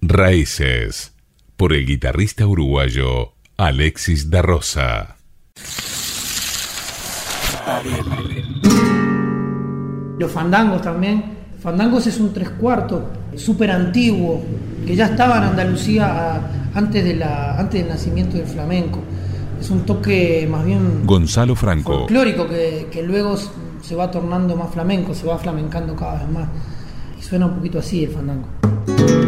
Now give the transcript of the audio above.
Raíces, por el guitarrista uruguayo Alexis da Rosa. Los fandangos también. Fandangos es un 3/4 súper antiguo, que ya estaba en Andalucía antes del nacimiento del flamenco. Es un toque más bien Gonzalo Franco, folclórico que luego se va tornando más flamenco, se va flamencando cada vez más. Y suena un poquito así el fandango.